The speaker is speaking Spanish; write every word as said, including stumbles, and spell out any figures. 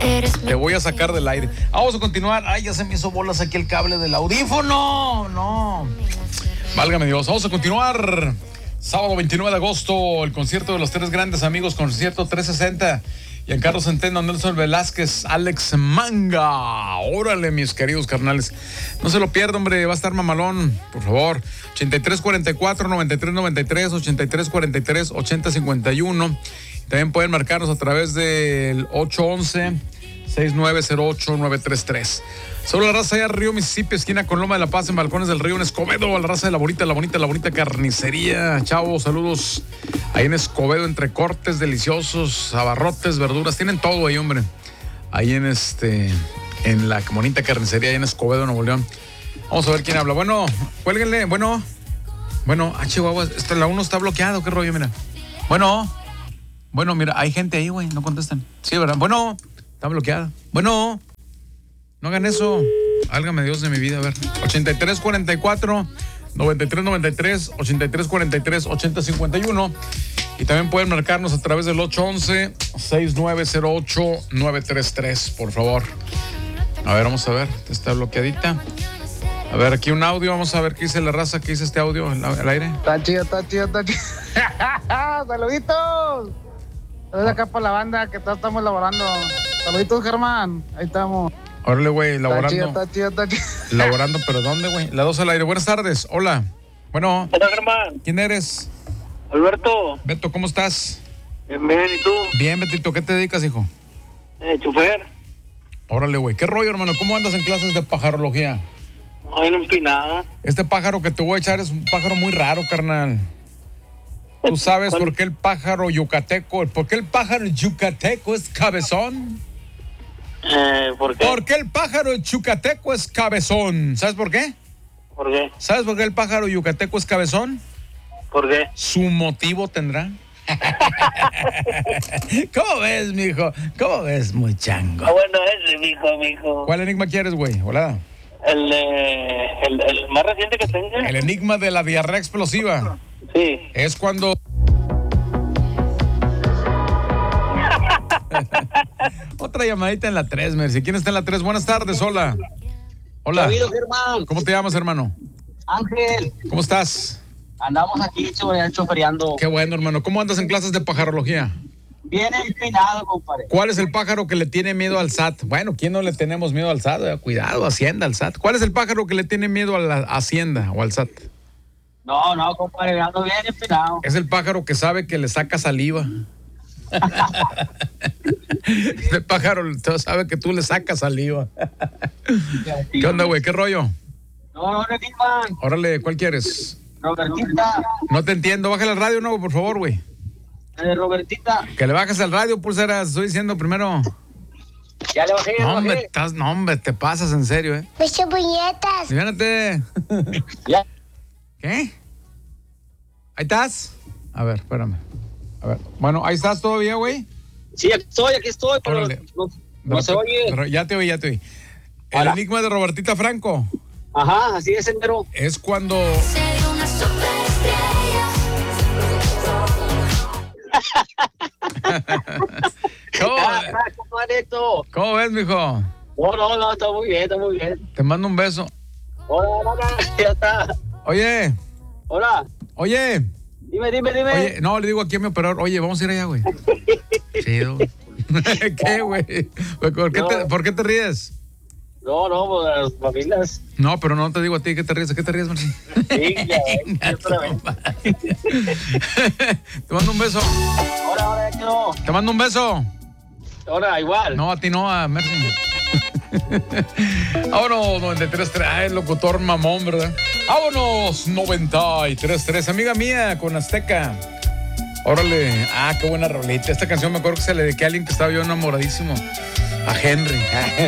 Te voy a sacar del aire. Vamos a continuar. Ay, ya se me hizo bolas aquí el cable del audífono. No. Válgame Dios. Vamos a continuar. Sábado veintinueve de agosto, el concierto de los tres grandes amigos, concierto trescientos sesenta. Giancarlo Centeno, Nelson Velázquez, Alex Manga. Órale, mis queridos carnales. No se lo pierda, hombre. Va a estar mamalón, por favor. ochenta y tres cuarenta y cuatro, noventa y tres noventa y tres, ochenta y tres cuarenta y tres, ochenta cincuenta y uno. También pueden marcarnos a través del ocho once, seis nueve cero ocho, nueve tres tres. Solo la raza allá Río Mississippi, esquina con Loma de la Paz, en Balcones del Río, en Escobedo, a la raza de la bonita, la bonita, la bonita carnicería. Chavos, saludos. Ahí en Escobedo, entre cortes deliciosos, abarrotes, verduras, tienen todo ahí, hombre. Ahí en este, en la bonita carnicería, ahí en Escobedo, Nuevo León. Vamos a ver quién habla. Bueno, cuélguenle, bueno. Bueno, ah, Chihuahua, esta, la uno está bloqueado, qué rollo, mira. Bueno, bueno, mira, hay gente ahí, güey, no contestan. Sí, ¿verdad? Bueno, está bloqueada. Bueno. No hagan eso. Álgame Dios de mi vida, a ver. ochenta y tres cuarenta y cuatro, noventa y tres noventa y tres, ochenta y tres cuarenta y tres, ochenta cincuenta y uno. Y también pueden marcarnos a través del ocho once, seis nueve cero ocho, nueve tres tres, por favor. A ver, vamos a ver. Está bloqueadita. A ver, aquí un audio. Vamos a ver qué dice la raza, qué dice este audio al aire. Está chido, está chido, está chido. ¡Saluditos! Saludos acá para la banda que todos estamos laborando. Saluditos, Germán. Ahí estamos. Órale, güey, laborando. Está chido, está chido, está chido. Laborando, pero ¿dónde, güey? La dos al aire. Buenas tardes. Hola. Bueno. Hola, Germán. ¿Quién eres? Alberto. Beto, ¿cómo estás? Bien, bien, ¿y tú? Bien, Betito. ¿Qué te dedicas, hijo? Eh, chofer. Órale, güey. ¿Qué rollo, hermano? ¿Cómo andas en clases de pajarología? Ay, no empinada. Este pájaro que te voy a echar es un pájaro muy raro, carnal. ¿Tú sabes ¿Cuál? por qué el pájaro yucateco, por qué el pájaro yucateco es cabezón? Eh, ¿por qué? ¿Por qué el pájaro yucateco es cabezón? ¿Sabes por qué? ¿Por qué? ¿Sabes por qué el pájaro yucateco es cabezón? ¿Por qué? ¿Su motivo tendrá? ¿Cómo ves, mijo? ¿Cómo ves, muy chango? Ah, bueno, ese, mijo, mijo. ¿Cuál enigma quieres, güey? Hola. El, eh, el, el más reciente que tenga. El enigma de la diarrea explosiva. Sí. Es cuando... Otra llamadita en la tres, Mercy. ¿Quién está en la tres? Buenas tardes, hola. Hola. David, Germán. ¿Cómo te llamas, hermano? Ángel. ¿Cómo estás? Andamos aquí chofereando. Qué bueno, hermano. ¿Cómo andas en clases de pajarología? Bien empinado, compadre. ¿Cuál es el pájaro que le tiene miedo al S A T? Bueno, ¿quién no le tenemos miedo al S A T? Eh? Cuidado, Hacienda, al S A T. ¿Cuál es el pájaro que le tiene miedo a la Hacienda o al S A T? No, no, compadre, ando bien empinado. Es el pájaro que sabe que le saca saliva. El pájaro sabe que tú le sacas saliva. ¿Qué onda, güey? ¿Qué rollo? No, no, no, Germán. Órale, ¿cuál quieres? Robertita. No te entiendo. Bájale al radio, no, por favor, güey. Eh, Robertita. Que le bajes al radio, pulseras. Estoy diciendo primero. Ya le bajé, ya No, le hombre, bajé. estás, no, hombre, te pasas en serio, ¿eh? ¡Muchas puñetas! Fíjate. Ya. ¿Qué? ¿Ahí estás? A ver, espérame. A ver. Bueno, ¿ahí estás todavía, güey? Sí, aquí estoy, aquí estoy, pero Órale. no, no se oye. Pero ya te oí, ya te oí. El Hola. enigma de Robertita Franco Ajá, así es, entero. es cuando... Ser una superestrella. ¿Cómo, Ah, ah, compadre, esto. ¿Cómo ves, mijo? No, no, no, está muy bien, está muy bien. Te mando un beso. Hola, hola, ya está. Oye, Hola, oye, dime, dime, dime. oye, no, le digo aquí a mi operador, oye, vamos a ir allá, güey. Chido. ¿Qué, güey? ¿Por qué, No. te, ¿Por qué te ríes? No, no, pues las familias. No, pero no te digo a ti, ¿qué te ríes? ¿A qué te ríes, Martín? Sí, ya, ya, otra vez. Te mando un beso. Ahora, ahora, ya quedó. Te mando un beso. Ahora, igual. No, a ti no, a Mercy. Vámonos, noventa y tres tres. Ah, el locutor mamón, ¿verdad? Vámonos, noventa y tres tres. Amiga mía, con Azteca. Órale. Ah, qué buena rolita. Esta canción me acuerdo que se le dediqué a alguien que estaba yo enamoradísimo. A Henry.